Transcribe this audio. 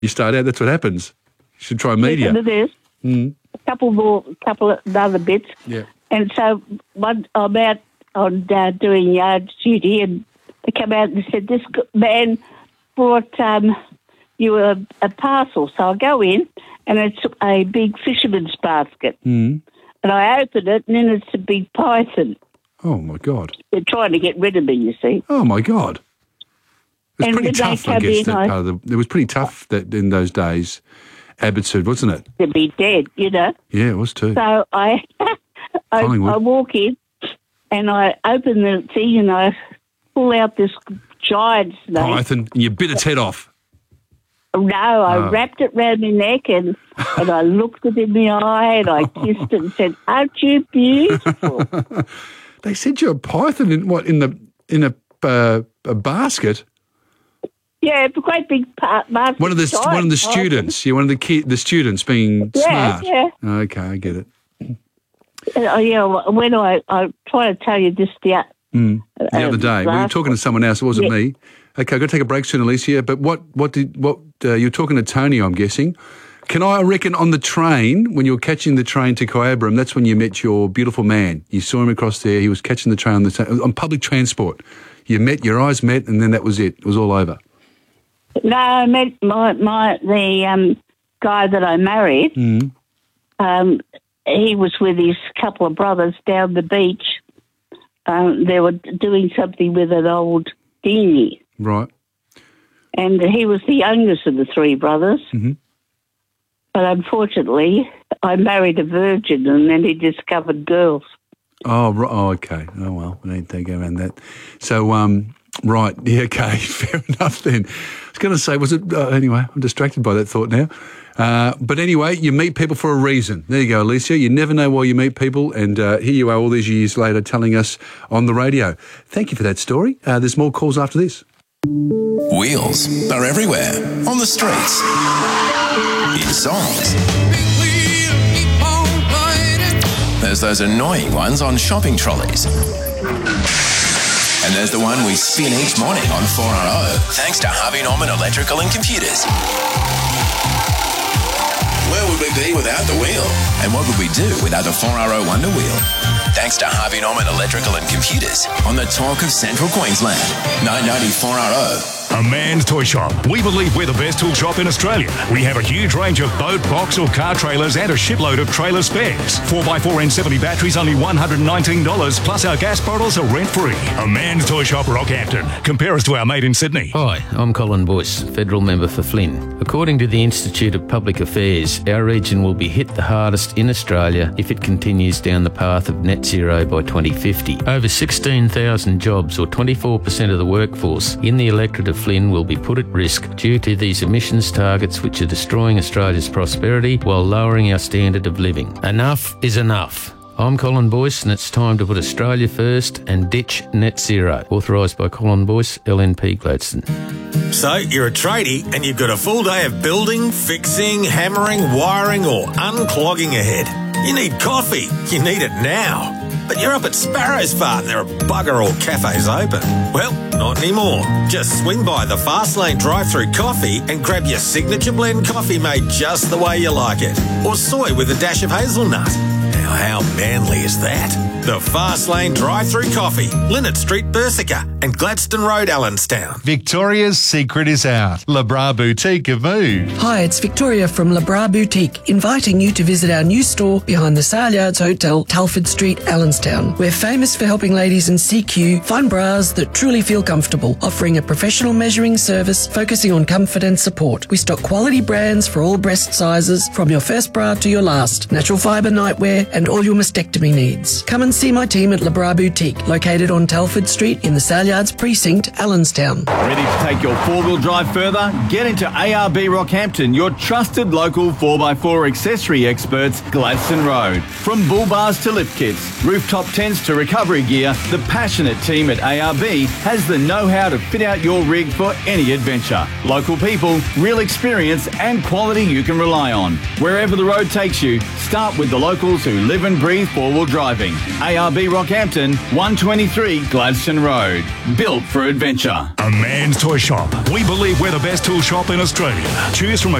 You start out, that's what happens. You should try media. And it is. A couple of other bits. Yeah. And so I'm out on doing yard duty, and they come out and said, this man brought you a parcel. So I go in, and it's a big fisherman's basket. And I open it, and then it's a big python. Oh, my God. They're trying to get rid of me, you see. Oh, my God. It was And pretty when they tough, I come guess, in, that part of the... It was pretty tough that in those days, Abbotsford, wasn't it? To be dead, you know. Yeah, it was too. So I walk in, and I open the thing, and I pull out this giant snake. Python, and you bit its head off. No, I wrapped it round my neck, and I looked it in the eye, and I kissed it and said, "Aren't you beautiful?" They said you're a python in a basket. Yeah, it's a great big basket. One of the students. Yeah, one of the students being smart. Yeah. Okay, I get it. When I try to tell you this the other day, we were talking to someone else. It wasn't me. Okay, I've got to take a break soon, Alicia. But what you're talking to Tony, I'm guessing. Can I reckon on the train, when you were catching the train to Coabram, that's when you met your beautiful man. You saw him across there. He was catching the train on public transport. Your eyes met, and then that was it. It was all over. No, I met the guy that I married. He was with his couple of brothers down the beach. They were doing something with an old dinghy. Right. And he was the youngest of the three brothers. But unfortunately, I married a virgin, and then he discovered girls. Oh, right. Oh, okay. Oh, well, we need to go around that. So, right. Yeah, okay. Fair enough then. I was going to say, was it... anyway, I'm distracted by that thought now. But anyway, you meet people for a reason. There you go, Alicia. You never know why you meet people, and here you are all these years later telling us on the radio. Thank you for that story. There's more calls after this. Wheels are everywhere. On the streets. In songs. There's those annoying ones on shopping trolleys. And there's the one we spin each morning on 4RO, thanks to Harvey Norman Electrical and Computers. Where would we be without the wheel? And what would we do without the 4RO Wonder Wheel? Thanks to Harvey Norman Electrical and Computers on the talk of Central Queensland. 990 4RO. A Man's Toy Shop. We believe we're the best tool shop in Australia. We have a huge range of boat, box or car trailers and a shipload of trailer spares. 4x4 N70 batteries only $119, plus our gas bottles are rent-free. A Man's Toy Shop, Rockhampton. Compare us to our mate in Sydney. Hi, I'm Colin Boyce, Federal Member for Flynn. According to the Institute of Public Affairs, our region will be hit the hardest in Australia if it continues down the path of net zero by 2050. Over 16,000 jobs, or 24% of the workforce, in the electorate of Flynn will be put at risk due to these emissions targets which are destroying Australia's prosperity while lowering our standard of living. Enough is enough. I'm Colin Boyce, and it's time to put Australia first and ditch net zero. Authorised by Colin Boyce, LNP Gladstone. So, you're a tradie and you've got a full day of building, fixing, hammering, wiring or unclogging ahead. You need coffee. You need it now. But you're up at Sparrow's Farm. There are bugger all cafes open. Well, not anymore. Just swing by the Fastlane drive-through coffee and grab your signature blend coffee made just the way you like it. Or soy with a dash of hazelnut. Now, how manly is that? The Fastlane drive-through coffee. Linnet Street, Bersica and Gladstone Road, Allenstown. Victoria's secret is out. Le Bras Boutique have moved. Hi, it's Victoria from Le Bras Boutique, inviting you to visit our new store behind the Saleyards Hotel, Telford Street, Allenstown. We're famous for helping ladies in CQ find bras that truly feel comfortable, offering a professional measuring service focusing on comfort and support. We stock quality brands for all breast sizes, from your first bra to your last, natural fibre nightwear and all your mastectomy needs. Come and see my team at Le Bras Boutique, located on Telford Street in the Saleyards Precinct, Allenstown. Ready to take your four-wheel drive further? Get into ARB Rockhampton, your trusted local 4x4 accessory experts, Gladstone Road. From bull bars to lift kits, rooftop tents to recovery gear, the passionate team at ARB has the know-how to fit out your rig for any adventure. Local people, real experience and quality you can rely on. Wherever the road takes you, start with the locals who live Live and breathe four-wheel driving. ARB Rockhampton, 123 Gladstone Road. Built for adventure. A man's toy shop. We believe we're the best tool shop in Australia. Choose from a